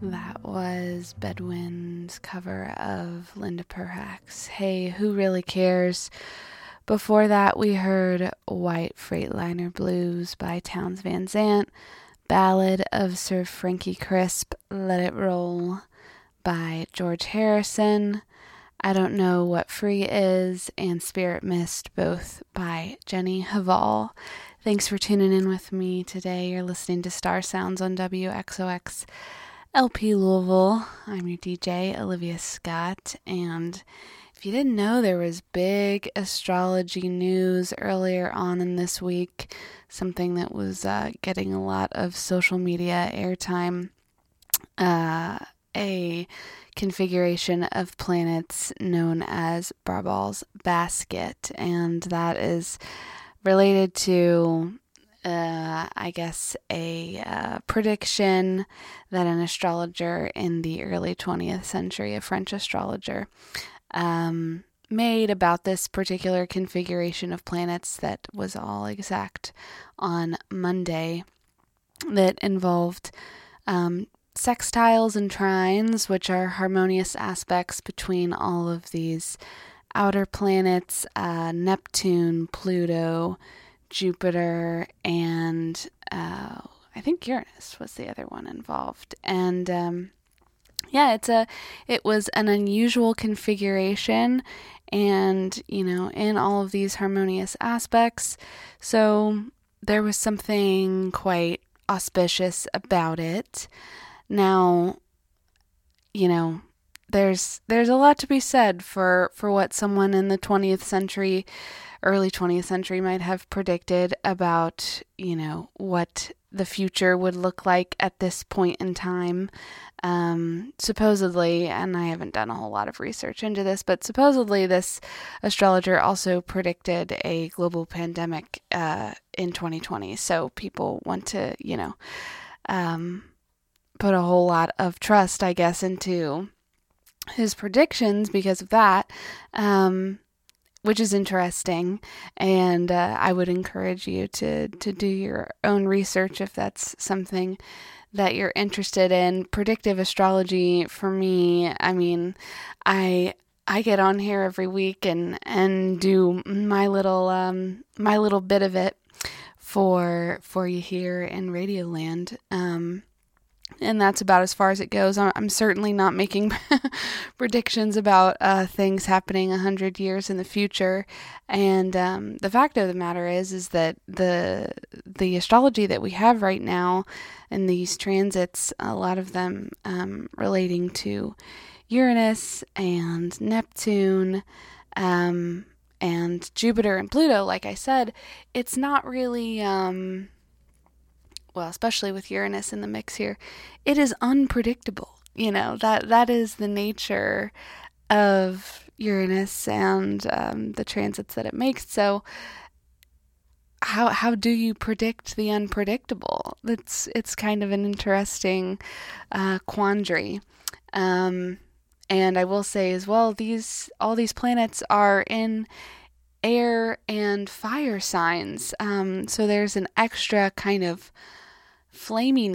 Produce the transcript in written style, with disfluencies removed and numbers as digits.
That was Bedouin's cover of Linda Perhacs' Hey, Who Really Cares? Before that, we heard White Freightliner Blues by Townes Van Zandt, Ballad of Sir Frankie Crisp, Let It Roll by George Harrison, I Don't Know What Free Is, and Spirit Mist, both by Jenny Hval. Thanks for tuning in with me today. You're listening to Star Sounds on WXOX LP Louisville. I'm your DJ, Olivia Scott, and if you didn't know, there was big astrology news earlier on in this week, something that was getting a lot of social media airtime, a configuration of planets known as Barbaal's Basket, and that is related to I guess a prediction that an astrologer in the early 20th century, a French astrologer, made about this particular configuration of planets that was all exact on Monday, that involved sextiles and trines, which are harmonious aspects between all of these outer planets, Neptune, Pluto, Jupiter, and I think Uranus was the other one involved. And it was an unusual configuration, and in all of these harmonious aspects. So there was something quite auspicious about it. Now, there's a lot to be said for what someone in the 20th century, early 20th century might have predicted about, what the future would look like at this point in time. Supposedly, and I haven't done a whole lot of research into this, but supposedly this astrologer also predicted a global pandemic in 2020. So people want to, put a whole lot of trust, I guess, into his predictions because of that, which is interesting, and I would encourage you to do your own research if that's something that you're interested in. Predictive astrology, for me, I mean, I get on here every week and do my little bit of it for you here in Radioland. And that's about as far as it goes. I'm certainly not making predictions about things happening 100 years in the future. And the fact of the matter is that the astrology that we have right now and these transits, a lot of them relating to Uranus and Neptune and Jupiter and Pluto, like I said, it's not really... well, especially with Uranus in the mix here, it is unpredictable. That is the nature of Uranus and the transits that it makes. So how do you predict the unpredictable? It's kind of an interesting quandary. And I will say as well, all these planets are in air and fire signs. So there's an extra kind of flaminess